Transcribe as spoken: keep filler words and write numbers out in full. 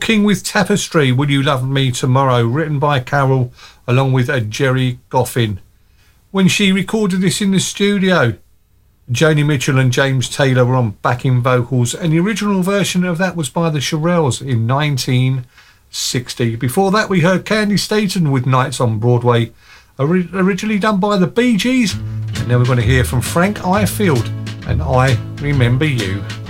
King with Tapestry, Will You Love Me Tomorrow, written by Carol along with a Jerry Goffin. When she recorded this in the studio, Joni Mitchell and James Taylor were on backing vocals, and the original version of that was by the Shirelles in nineteen sixty. Before that, we heard Candy Staton with Nights on Broadway, ori- originally done by the Bee Gees. And now we're going to hear from Frank Ifield and I Remember You.